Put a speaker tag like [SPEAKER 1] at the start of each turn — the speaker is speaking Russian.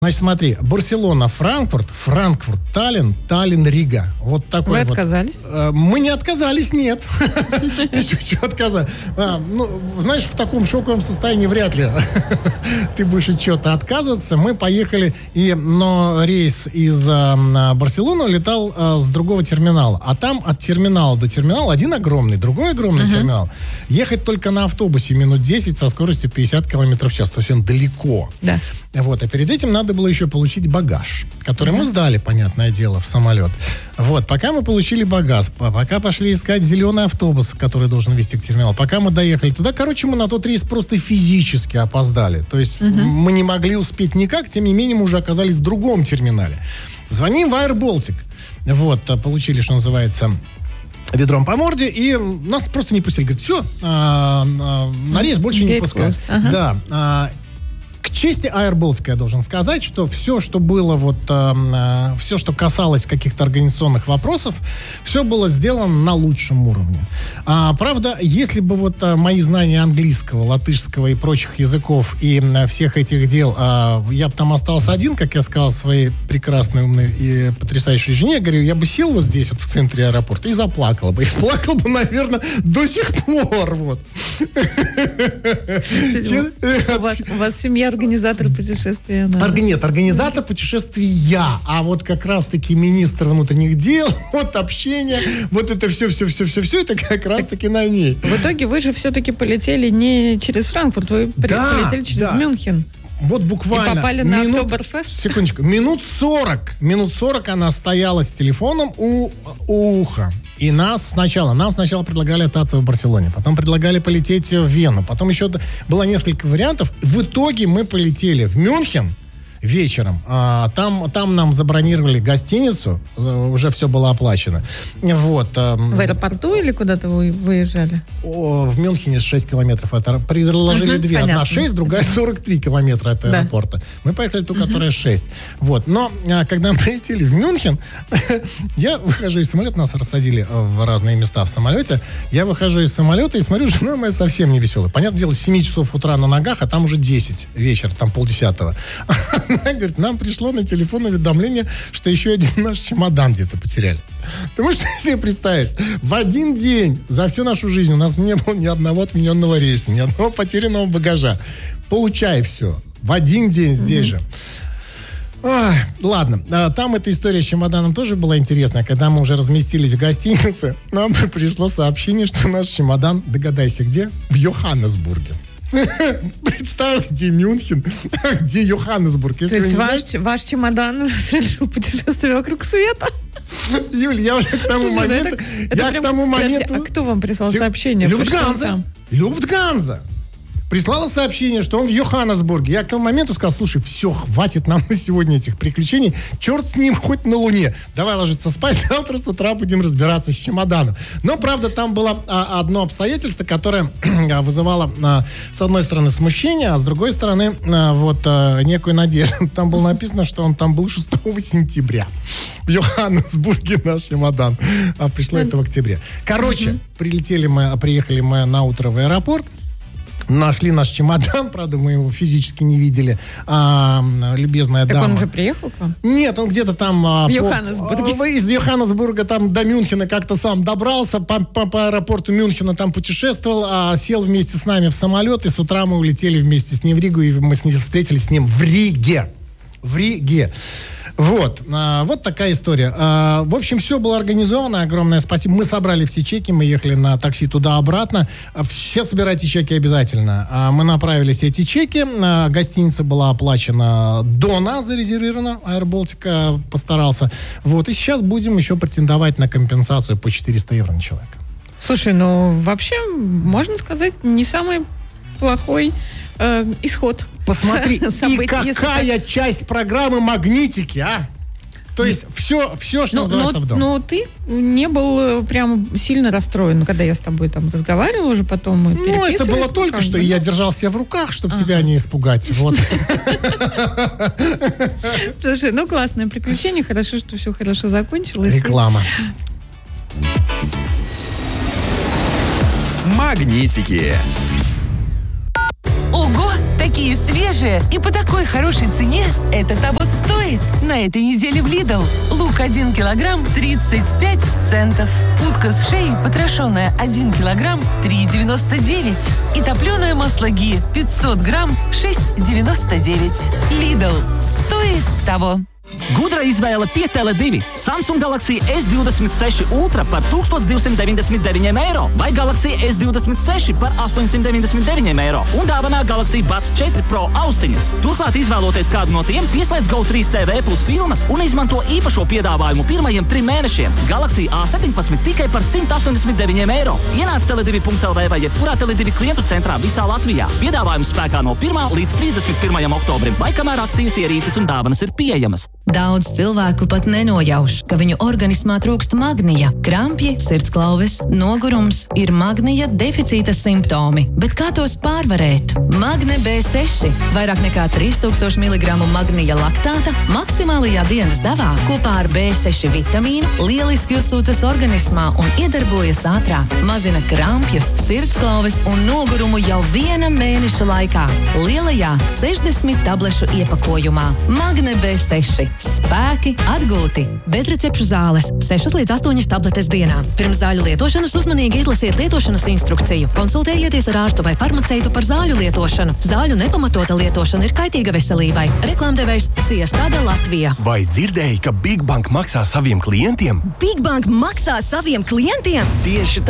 [SPEAKER 1] Значит, смотри, Барселона, Франкфурт, Таллин, Таллин, Рига. Вот такой.
[SPEAKER 2] Вы отказались?
[SPEAKER 1] Мы не отказались, нет. Чего отказать? Знаешь, в таком шоковом состоянии вряд ли ты будешь от чего-то отказываться. Мы поехали, но рейс из Барселоны летал с другого терминала. А там от терминала до терминала один огромный, другой огромный терминал. Ехать только на автобусе минут 10 со скоростью 50 км в час. То есть он далеко.
[SPEAKER 2] Да.
[SPEAKER 1] Вот, а перед этим надо было еще получить багаж, который мы сдали, понятное дело, в самолет. Вот, пока мы получили багаж, пока пошли искать зеленый автобус, который должен везти к терминалу, пока мы доехали туда, мы на тот рейс просто физически опоздали. То есть мы не могли успеть никак, тем не менее мы уже оказались в другом терминале. Звоним в Air Baltic. Вот, получили, что называется, ведром по морде, и нас просто не пустили. Говорят, все, на рейс больше не пускают. Да. К чести Air Baltic я должен сказать, что все, что было, все, что касалось каких-то организационных вопросов, все было сделано на лучшем уровне. Правда, если бы мои знания английского, латышского и прочих языков и всех этих дел, я бы там остался один, как я сказал своей прекрасной, умной и потрясающей жене, говорю, я бы сел вот здесь, в центре аэропорта, и заплакал бы. И плакал бы, наверное, до сих пор.
[SPEAKER 2] У вас семья организатор путешествия.
[SPEAKER 1] Нет, организатор путешествия, а вот как раз-таки министр внутренних дел, общение, это все, это как раз-таки на ней.
[SPEAKER 2] В итоге вы же все-таки полетели не через Франкфурт, вы полетели через Мюнхен.
[SPEAKER 1] Вот буквально.
[SPEAKER 2] И попали на Октоберфест?
[SPEAKER 1] Секундочку. Минут 40 она стояла с телефоном у уха. И нам сначала предлагали остаться в Барселоне, потом предлагали полететь в Вену, потом еще было несколько вариантов. В итоге мы полетели в Мюнхен вечером. Там нам забронировали гостиницу, уже все было оплачено. Вот.
[SPEAKER 2] В аэропорту или куда-то вы выезжали?
[SPEAKER 1] В Мюнхене 6 километров. Это предложили две. Понятно. Одна 6, другая 43 километра от аэропорта. Мы поехали ту, которая 6. Вот. Но когда мы прилетели в Мюнхен, я выхожу из самолета, нас рассадили в разные места в самолете. Я выхожу из самолета и смотрю, жена моя совсем не веселая. Понятное дело, с 7 часов утра на ногах, а там уже 10 вечера, там 9:30. Она говорит, нам пришло на телефон уведомление, что еще один наш чемодан где-то потеряли. Ты можешь себе представить? В один день за всю нашу жизнь у нас не было ни одного отмененного рейса, ни одного потерянного багажа. Получай все. В один день здесь же. Ладно, там эта история с чемоданом тоже была интересная. Когда мы уже разместились в гостинице, нам пришло сообщение, что наш чемодан, догадайся где? В Йоханнесбурге. Представь, где Мюнхен, где Йоханнесбург.
[SPEAKER 2] То есть ваш чемодан совершил путешествие вокруг света?
[SPEAKER 1] Юль, я уже к тому моменту...
[SPEAKER 2] А кто вам прислал сообщение?
[SPEAKER 1] Люфтганза. Прислала сообщение, что он в Йоханнесбурге. Я к тому моменту сказал, слушай, все, хватит нам на сегодня этих приключений. Черт с ним, хоть на Луне. Давай ложиться спать, завтра с утра будем разбираться с чемоданом. Но, правда, там было одно обстоятельство, которое вызывало, с одной стороны, смущение, а с другой стороны, некую надежду. Там было написано, что он там был 6 сентября. В Йоханнесбурге наш чемодан. А пришло это в октябре. Короче, приехали мы на утро в аэропорт. Нашли наш чемодан, правда, мы его физически не видели. Любезная дама.
[SPEAKER 2] Так он уже приехал к вам?
[SPEAKER 1] Нет, он где-то там...
[SPEAKER 2] В Йоханнесбурге.
[SPEAKER 1] Из Йоханнесбурга там до Мюнхена как-то сам добрался, по аэропорту Мюнхена там путешествовал, сел вместе с нами в самолет, и с утра мы улетели вместе с ним в Ригу, и мы встретились с ним в Риге. Вот такая история. В общем, все было организовано. Огромное спасибо. Мы собрали все чеки, мы ехали на такси туда-обратно. Все собирайте чеки обязательно. Мы направили все эти чеки. Гостиница была оплачена до нас, зарезервирована. Air Baltic постарался. Вот. И сейчас будем еще претендовать на компенсацию по 400 евро на человека.
[SPEAKER 2] Слушай, вообще, можно сказать, не самый плохой исход.
[SPEAKER 1] Посмотри, и какая часть программы магнитики, а? То есть все, что называется в дом.
[SPEAKER 2] Но ты не был прям сильно расстроен, когда я с тобой там разговаривала уже, потом мы переписывались.
[SPEAKER 1] Это было только что, и я держал себя в руках, чтобы тебя не испугать. Вот.
[SPEAKER 2] Слушай, классное приключение, хорошо, что все хорошо закончилось.
[SPEAKER 1] Реклама.
[SPEAKER 3] Магнитики.
[SPEAKER 4] Ого,
[SPEAKER 3] такие свежие и по такой хорошей цене. Это того стоит. На этой неделе в Lidl лук 1 килограмм 35 центов. Утка с шеей потрошенная 1 килограмм 3,99. И топленое масло ги 500 грамм 6,99. Lidl стоит того.
[SPEAKER 4] Gudra izvēle pie Tele2. Samsung Galaxy S26 Ultra par 1299 eiro vai Galaxy S26 par 899 eiro un dāvanā Galaxy Buds 4 Pro austiņas. Turklāt izvēloties kādu no tiem, pieslēdz GO3 TV plus filmas un izmanto īpašo piedāvājumu pirmajiem 3 mēnešiem. Galaxy A17 tikai par 189 eiro. Ienāc tele2.lv vai jebkurā Tele2 klientu centrā visā Latvijā. Piedāvājums spēkā no 1. līdz 31. oktobrim, vai kamēr akcijas ierīces un dāvanas ir pieejamas.
[SPEAKER 5] Daudz cilvēku pat nenojauš, ka viņu organismā trūkst magnija. Krampji, sirdsklauves, nogurums ir magnija deficīta simptomi. Bet kā tos pārvarēt? Magne B6, vairāk nekā 3000 mg magnija laktāta, maksimālajā dienas devā kopā ar B6 vitamīnu lieliski uzsūcas organismā un iedarbojas ātrāk. Mazina krampjus, sirdsklauves un nogurumu jau 1 mēneša laikā. Lielajā 60 tablešu iepakojumā. Magne B6. Spēki atgūti. Bezrecepšu zāles 6 līdz 8 tabletes dienā. Pirms zāļu lietošanas uzmanīgi izlasiet lietošanas instrukciju. Konsultējieties ar ārstu vai farmaceitu par zāļu lietošanu. Zāļu nepamatota lietošana ir kaitīga veselībai. Reklāmdevējs Siestāde Latvija.
[SPEAKER 6] Vai dzirdēji, ka Big Bank maksā saviem klientiem?
[SPEAKER 5] Big Bank maksā saviem klientiem?
[SPEAKER 6] Tieši